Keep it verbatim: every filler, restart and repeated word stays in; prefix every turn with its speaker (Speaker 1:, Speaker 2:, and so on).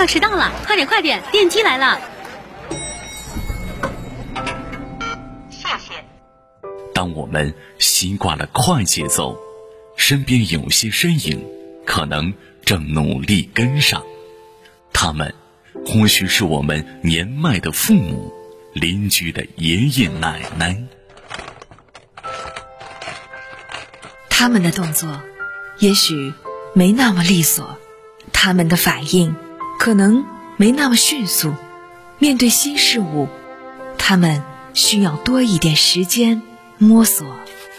Speaker 1: 要迟到了，快点快点，电梯来了。
Speaker 2: 谢谢。
Speaker 3: 当我们习惯了快节奏，身边有些身影可能正努力跟上，他们或许是我们年迈的父母、邻居的爷爷奶奶。
Speaker 4: 他们的动作也许没那么利索，他们的反应可能没那么迅速，面对新事物，他们需要多一点时间摸索。